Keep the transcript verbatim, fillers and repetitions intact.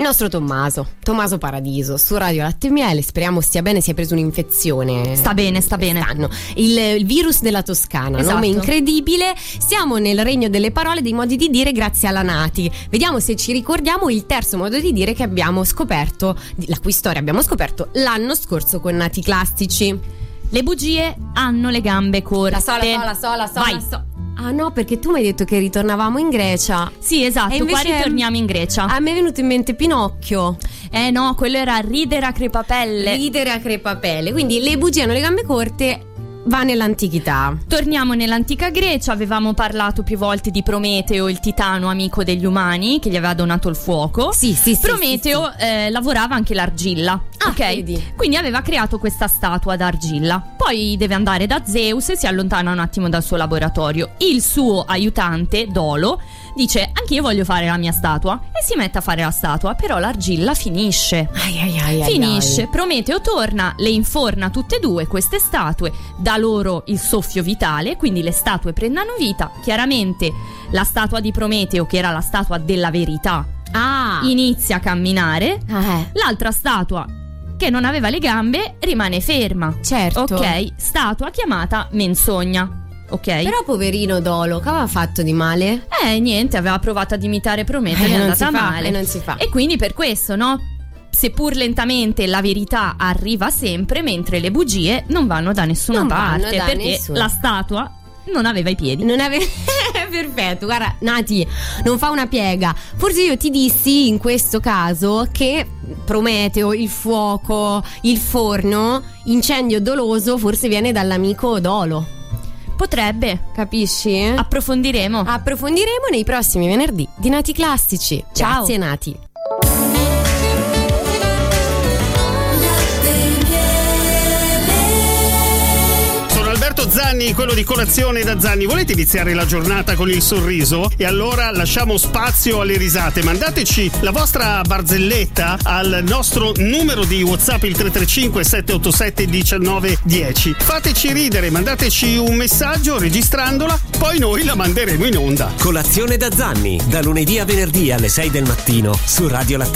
nostro Tommaso, Tommaso Paradiso, su Radio Latte e Miele. Speriamo stia bene, si è preso un'infezione. Sta bene, sta bene. Il, il virus della Toscana, esatto. Nome incredibile. Siamo nel regno delle parole, dei modi di dire grazie alla Nati. Vediamo se ci ricordiamo il terzo modo di dire che abbiamo scoperto, la cui storia abbiamo scoperto l'anno scorso con Nati Classici. Le bugie hanno le gambe corte. La so, la so, la so, la so, Vai. la so. Ah no, perché tu mi hai detto che ritornavamo in Grecia. Sì, esatto, e qua ritorniamo in Grecia. A me è venuto in mente Pinocchio. Eh no, quello era ridere a crepapelle. Ridere a crepapelle. Quindi le bugie hanno le gambe corte, va nell'antichità. Torniamo nell'antica Grecia. Avevamo parlato più volte di Prometeo, il titano amico degli umani che gli aveva donato il fuoco. Sì, sì, sì. Prometeo sì, sì. Eh, lavorava anche l'argilla. Ah, ok, vedi. Quindi aveva creato questa statua d'argilla. Poi deve andare da Zeus e si allontana un attimo dal suo laboratorio. Il suo aiutante, Dolo, dice: anch'io voglio fare la mia statua. E si mette a fare la statua. Però l'argilla finisce. Ai, ai, ai, Finisce. ai, ai. Prometeo torna, le inforna tutte e due queste statue, dà loro il soffio vitale, quindi le statue prendono vita. Chiaramente la statua di Prometeo, che era la statua della verità, Ah. inizia a camminare. Eh. L'altra statua, che non aveva le gambe, rimane ferma. Certo. Ok, statua chiamata Menzogna. Ok. Però poverino Dolo, che aveva fatto di male? Eh niente, aveva provato ad imitare Prometeo, Eh, gli è non andata si fa, male. eh, non si fa. E quindi per questo, no? Seppur lentamente, la verità arriva sempre, mentre le bugie non vanno da nessuna Non vanno parte, da perché nessuna. la statua non aveva i piedi. Non aveva. Perfetto, guarda, Nati non fa una piega. Forse io ti dissi in questo caso che Prometeo, il fuoco, il forno, incendio doloso, forse viene dall'amico Dolo. Potrebbe. Capisci? Approfondiremo. Approfondiremo nei prossimi venerdì di Nati Classici. Ciao. Grazie Nati. Zanni, quello di Colazione da Zanni. Volete iniziare la giornata con il sorriso? E allora lasciamo spazio alle risate. Mandateci la vostra barzelletta al nostro numero di WhatsApp, il tre tre cinque sette otto sette uno nove uno zero. Fateci ridere, mandateci un messaggio registrandola, poi noi la manderemo in onda. Colazione da Zanni, da lunedì a venerdì alle sei del mattino su Radio Latte